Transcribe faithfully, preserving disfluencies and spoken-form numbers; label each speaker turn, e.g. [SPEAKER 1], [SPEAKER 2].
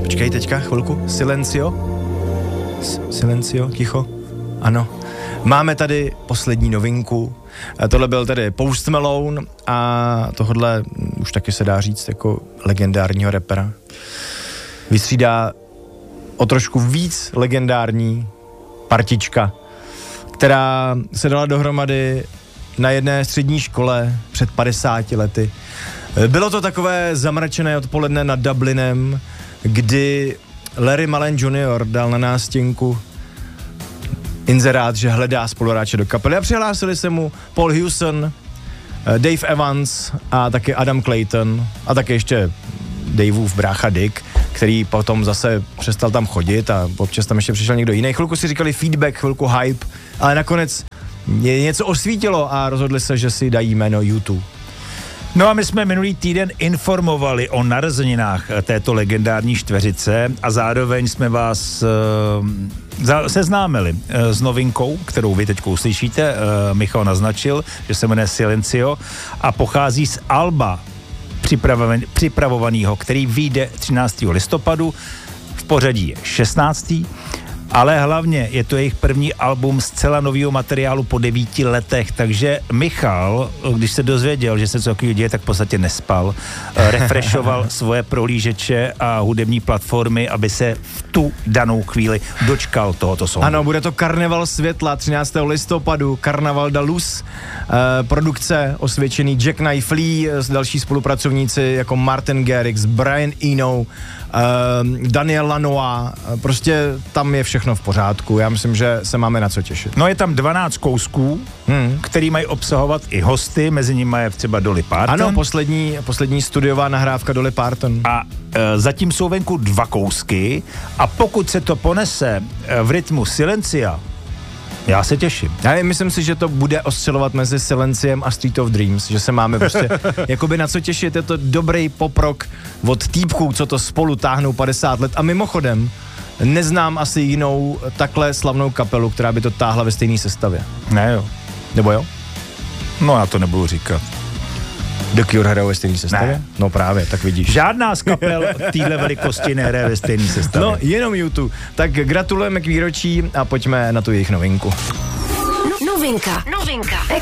[SPEAKER 1] Počkej teďka chvilku. Silencio. S- silencio, ticho. Ano. Máme tady poslední novinku. Tohle byl tedy Post Malone a tohle už taky se dá říct jako legendárního rapera. Vystřídá o trošku víc legendární partička, která se dala dohromady na jedné střední škole před padesáti lety. Bylo to takové zamračené odpoledne nad Dublinem, kdy Larry Mullen junior dal na nástěnku inzerát, že hledá spoluhráče do kapely a přihlásili se mu Paul Hewson, Dave Evans a taky Adam Clayton a taky ještě Daveův brácha Dick, který potom zase přestal tam chodit a občas tam ještě přišel někdo jiný. Chvilku si říkali feedback, chvilku hype, ale nakonec něco osvítilo a rozhodli se, že si dají jméno U dva.
[SPEAKER 2] No a my jsme minulý týden informovali o narozeninách této legendární čtveřice a zároveň jsme vás uh, za, seznámili uh, s novinkou, kterou vy teď uslyšíte. Uh, Michal naznačil, že se jmenuje Silencio a pochází z alba připravovaného, který vyjde třináctého listopadu, v pořadí je šestnáctý ale hlavně je to jejich první album zcela nového materiálu po devíti letech, takže Michal, když se dozvěděl, že se co takového děje, tak v podstatě nespal, refreshoval svoje prohlížeče a hudební platformy, aby se v tu danou chvíli dočkal tohoto songu.
[SPEAKER 1] Ano, bude to Karneval světla třináctého listopadu, Karnaval da Luz, eh, produkce osvědčený Jack Knife Lee, další spolupracovníci jako Martin Garrix, Brian Eno, eh, Daniel Lanois, prostě tam je všechno v pořádku, já myslím, že se máme na co těšit.
[SPEAKER 2] No je tam dvanáct kousků, hmm. který mají obsahovat i hosty, mezi nimi je třeba Dolly Parton.
[SPEAKER 1] Ano, poslední, poslední studiová nahrávka Dolly Parton.
[SPEAKER 2] A e, zatím jsou venku dva kousky a pokud se to ponese e, v rytmu Silencia, já se těším.
[SPEAKER 1] Já myslím si, že to bude oscilovat mezi Silenciem a Street of Dreams, že se máme prostě jakoby na co těšit, je to dobrý poprok od týpků, co to spolu táhnou padesát let a mimochodem neznám asi jinou takhle slavnou kapelu, která by to táhla ve stejné sestavě.
[SPEAKER 2] Ne jo.
[SPEAKER 1] Nebo jo?
[SPEAKER 2] No já to nebudu říkat.
[SPEAKER 1] The Cure hrajou ve stejné sestavě?
[SPEAKER 2] Ne.
[SPEAKER 1] No právě, tak vidíš.
[SPEAKER 2] Žádná z kapel téhle velikosti nehraje ve stejné sestavě.
[SPEAKER 1] No, jenom U dva. Tak gratulujeme k výročí a pojďme na tu jejich novinku.
[SPEAKER 3] Novinka. Novinka.